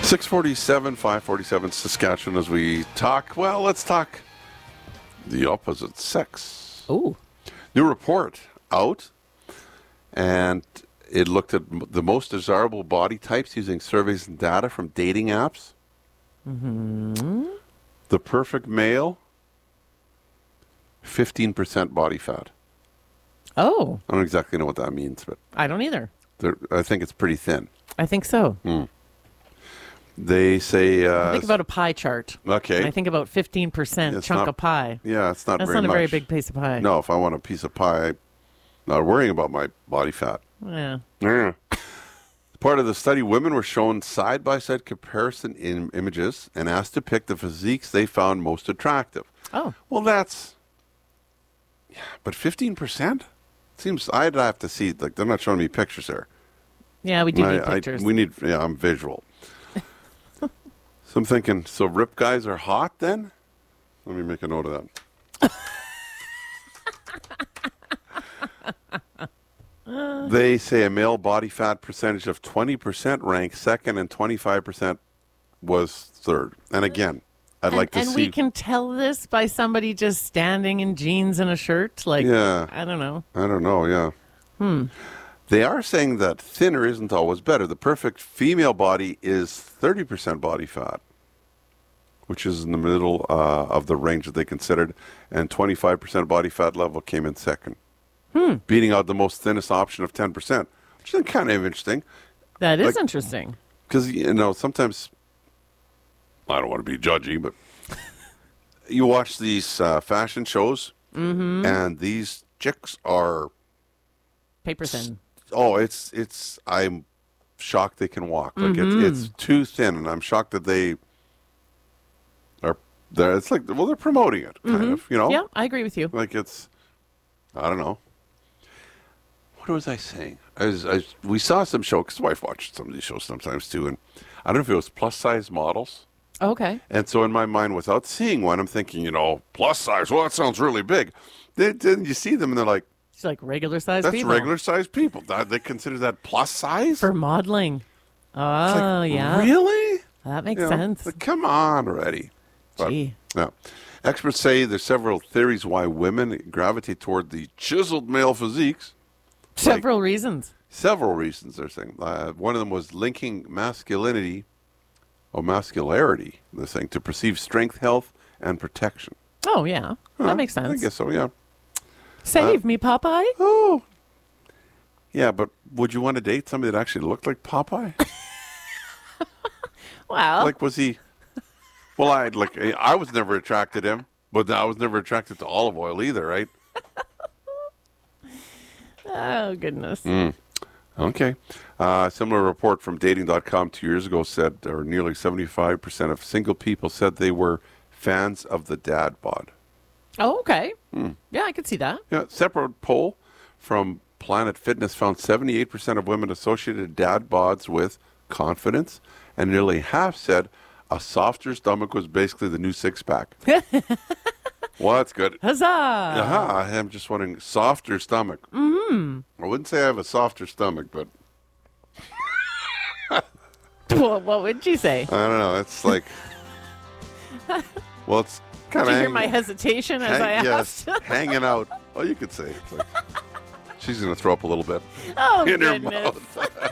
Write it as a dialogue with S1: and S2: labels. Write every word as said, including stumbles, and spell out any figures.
S1: six forty-seven, five forty-seven Saskatchewan as we talk. Well, let's talk the opposite sex.
S2: Ooh.
S1: New report out, and it looked at m- the most desirable body types using surveys and data from dating apps.
S2: Mm-hmm.
S1: The perfect male, fifteen percent body fat.
S2: Oh.
S1: I don't exactly know what that means, but
S2: I don't either.
S1: they're- I think it's pretty thin.
S2: I think so.
S1: Mm. They say... Uh,
S2: think about a pie chart.
S1: Okay.
S2: And I think about fifteen percent
S1: It's
S2: chunk
S1: not-
S2: of pie.
S1: Yeah, it's not
S2: That's
S1: very
S2: not a
S1: much.
S2: very big piece of pie.
S1: No, if I want a piece of pie, I'm not worrying about my body fat.
S2: Yeah.
S1: Yeah. Part of the study, women were shown side-by-side comparison in images and asked to pick the physiques they found most attractive.
S2: Oh.
S1: Well, that's... Yeah, but fifteen percent? Seems I'd have to see, like, they're not showing me pictures there.
S2: Yeah, we do
S1: I-
S2: need
S1: I-
S2: pictures.
S1: we need, yeah, I'm visual. So I'm thinking, so rip guys are hot then? Let me make a note of that. They say a male body fat percentage of twenty percent ranked second and twenty-five percent was third. And again, I'd
S2: and,
S1: like to
S2: and
S1: see...
S2: we can tell this by somebody just standing in jeans and a shirt? Like,
S1: Yeah.
S2: I don't know.
S1: I don't know, yeah.
S2: Hmm.
S1: They are saying that thinner isn't always better. The perfect female body is thirty percent body fat, which is in the middle uh, of the range that they considered, and twenty-five percent body fat level came in second,
S2: Hmm.
S1: beating out the most thinnest option of ten percent, which is kind of interesting.
S2: That is
S1: Like-
S2: interesting.
S1: Because, you know, sometimes, I don't want to be judgy, but you watch these uh, fashion shows,
S2: Mm-hmm.
S1: and these chicks are...
S2: Paper thin.
S1: Oh, it's it's. I'm shocked they can walk. Like
S2: Mhm.
S1: it's it's too thin, and I'm shocked that they are. They're, it's like well, they're promoting it, kind
S2: Mhm.
S1: of. You know.
S2: Yeah, I agree with you.
S1: Like it's. I don't know. What was I saying? I was, I was- we saw some show because my wife watched some of these shows sometimes too, and I don't know if it was plus size models.
S2: Okay.
S1: And so in my mind, without seeing one, I'm thinking, you know, plus size. Well, that sounds really big. Then, then you see them, and they're like.
S2: It's like regular sized
S1: That's
S2: people.
S1: regular sized people. That, they consider that plus size?
S2: For modeling. Oh,
S1: like,
S2: yeah.
S1: Really?
S2: That makes
S1: You know,
S2: sense.
S1: like, come on already. But,
S2: Gee.
S1: yeah. Experts say there's several theories why women gravitate toward the chiseled male physiques.
S2: Several reasons.
S1: Several reasons, they're saying. Uh, one of them was linking masculinity, or mascularity, they're saying, to perceive strength, health, and protection.
S2: Oh, yeah.
S1: Huh,
S2: That makes sense.
S1: I guess so, yeah.
S2: Save me, Popeye.
S1: Oh. Yeah, but would you want to date somebody that actually looked like Popeye?
S2: Well,
S1: Like, was he... Well, I like I was never attracted to him, but I was never attracted to olive oil either, right?
S2: oh, goodness.
S1: Mm. Okay. Uh, similar report from dating dot com two years ago said, or nearly seventy-five percent of single people said they were fans of the dad bod.
S2: Oh, okay.
S1: Hmm.
S2: Yeah, I could see that.
S1: Yeah, separate poll from Planet Fitness found seventy-eight percent of women associated dad bods with confidence, and nearly half said a softer stomach was basically the new six-pack. Well, that's good.
S2: Huzzah!
S1: Aha, I'm just wondering, softer stomach.
S2: Mm-hmm.
S1: I wouldn't say I have a softer stomach, but
S2: Well, what would you say?
S1: I don't know. It's like, well, it's kind
S2: Did
S1: of
S2: you hear my hesitation as I asked?
S1: yes, hanging out. Oh, you could say. It's like, she's going to throw up a little bit
S2: Oh,
S1: in her
S2: goodness.
S1: mouth.